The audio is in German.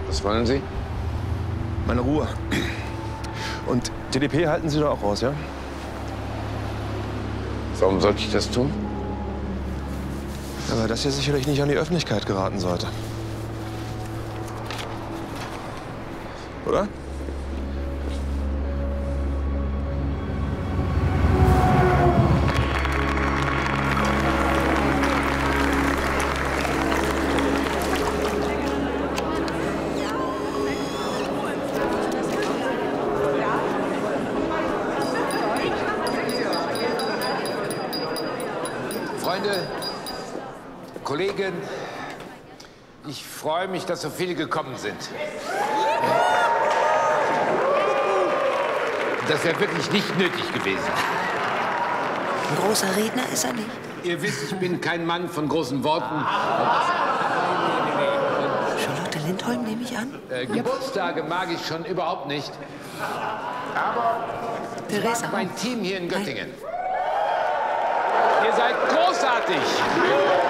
Was wollen Sie? Meine Ruhe. Und TDP halten Sie da auch raus, ja? Warum sollte ich das tun? Aber das hier sicherlich nicht an die Öffentlichkeit geraten sollte. Oder? Freunde, Kollegen, ich freue mich, dass so viele gekommen sind. Das wäre wirklich nicht nötig gewesen. Ein großer Redner ist er nicht. Ihr wisst, ich bin kein Mann von großen Worten. Charlotte Lindholm, nehme ich an? Geburtstage mag ich schon überhaupt nicht. Aber ich Theresa mag mein Team hier in Göttingen. Ihr seid großartig.